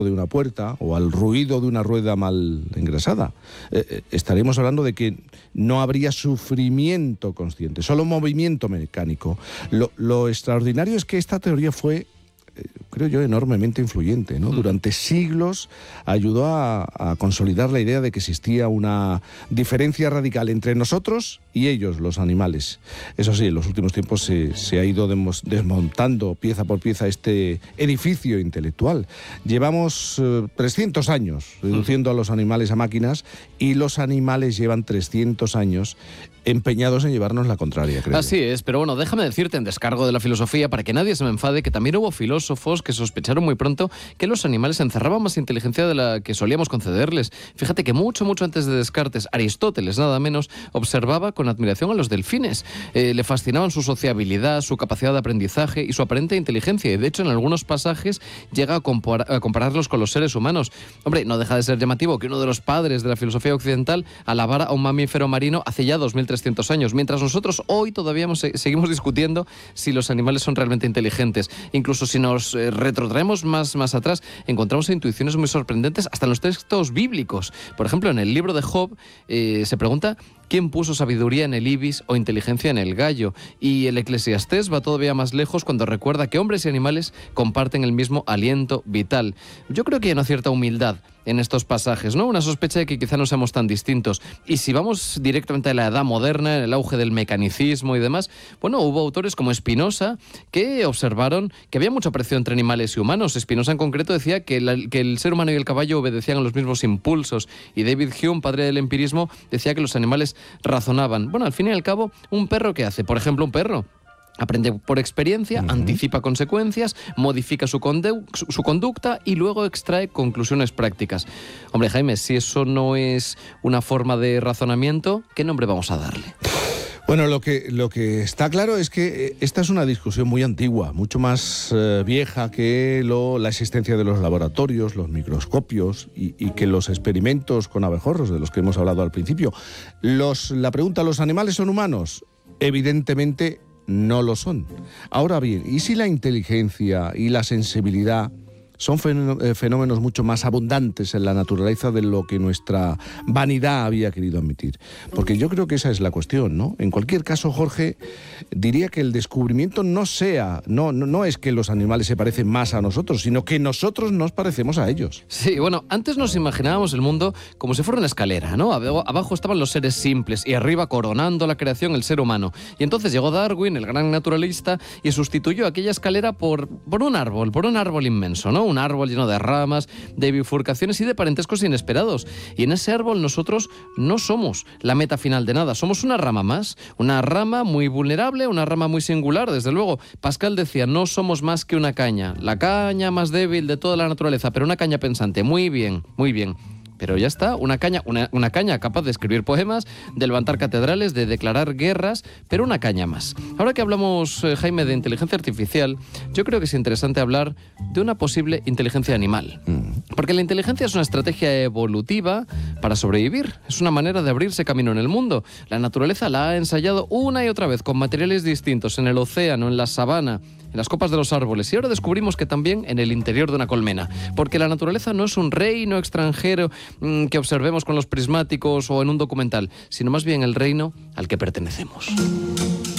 de una puerta o al ruido de una rueda mal engrasada. Estaremos hablando de que no habría sufrimiento consciente, solo movimiento mecánico. Lo extraordinario es que esta teoría fue, creo yo, enormemente influyente, ¿no? Durante siglos ayudó a consolidar la idea de que existía una diferencia radical entre nosotros y ellos, los animales. Eso sí, en los últimos tiempos se ha ido desmontando pieza por pieza este edificio intelectual. Llevamos 300 años reduciendo a los animales a máquinas y los animales llevan 300 años empeñados en llevarnos la contraria, creo. Así es, pero bueno, déjame decirte en descargo de la filosofía, para que nadie se me enfade, que también hubo filósofos que sospecharon muy pronto que los animales encerraban más inteligencia de la que solíamos concederles. Fíjate que mucho antes de Descartes, Aristóteles, nada menos, observaba con admiración a los delfines. Le fascinaban su sociabilidad, su capacidad de aprendizaje y su aparente inteligencia. Y de hecho, en algunos pasajes llega a compararlos con los seres humanos. Hombre, no deja de ser llamativo que uno de los padres de la filosofía occidental alabara a un mamífero marino hace ya 2300 años, mientras nosotros hoy todavía seguimos discutiendo si los animales son realmente inteligentes. Incluso si nos retrotraemos más atrás, encontramos intuiciones muy sorprendentes hasta en los textos bíblicos. Por ejemplo, en el libro de Job se pregunta ¿quién puso sabiduría en el ibis o inteligencia en el gallo? Y el Eclesiastés va todavía más lejos cuando recuerda que hombres y animales comparten el mismo aliento vital. Yo creo que hay una cierta humildad en estos pasajes, ¿no? Una sospecha de que quizá no seamos tan distintos. Y si vamos directamente a la edad moderna, en el auge del mecanicismo y demás, bueno, hubo autores como Spinoza que observaron que había mucho aprecio entre animales y humanos. Spinoza en concreto decía que el ser humano y el caballo obedecían a los mismos impulsos. Y David Hume, padre del empirismo, decía que los animales razonaban. Bueno, al fin y al cabo, ¿un perro qué hace? Por ejemplo, un perro aprende por experiencia, anticipa consecuencias, modifica su conducta y luego extrae conclusiones prácticas. Hombre, Jaime, si eso no es una forma de razonamiento, ¿qué nombre vamos a darle? Bueno, lo que está claro es que esta es una discusión muy antigua, mucho más vieja que la existencia de los laboratorios, los microscopios y que los experimentos con abejorros, de los que hemos hablado al principio. La pregunta, ¿los animales son humanos? Evidentemente no lo son. Ahora bien, ¿y si la inteligencia y la sensibilidad son fenómenos mucho más abundantes en la naturaleza de lo que nuestra vanidad había querido admitir? Porque yo creo que esa es la cuestión, ¿no? En cualquier caso, Jorge, diría que el descubrimiento no es que los animales se parecen más a nosotros, sino que nosotros nos parecemos a ellos. Sí, bueno, antes nos imaginábamos el mundo como si fuera una escalera, ¿no? Abajo estaban los seres simples y arriba, coronando la creación, el ser humano. Y entonces llegó Darwin, el gran naturalista, y sustituyó aquella escalera por un árbol inmenso, ¿no? Un árbol lleno de ramas, de bifurcaciones y de parentescos inesperados. Y en ese árbol nosotros no somos la meta final de nada, somos una rama más, una rama muy vulnerable, una rama muy singular, desde luego. Pascal decía, no somos más que una caña, la caña más débil de toda la naturaleza, pero una caña pensante. Muy bien, muy bien. Pero ya está, una caña capaz de escribir poemas, de levantar catedrales, de declarar guerras, pero una caña más. Ahora que hablamos, Jaime, de inteligencia artificial, yo creo que es interesante hablar de una posible inteligencia animal. Porque la inteligencia es una estrategia evolutiva para sobrevivir. Es una manera de abrirse camino en el mundo. La naturaleza la ha ensayado una y otra vez con materiales distintos en el océano, en la sabana, en las copas de los árboles, y ahora descubrimos que también en el interior de una colmena, porque la naturaleza no es un reino extranjero que observemos con los prismáticos o en un documental, sino más bien el reino al que pertenecemos.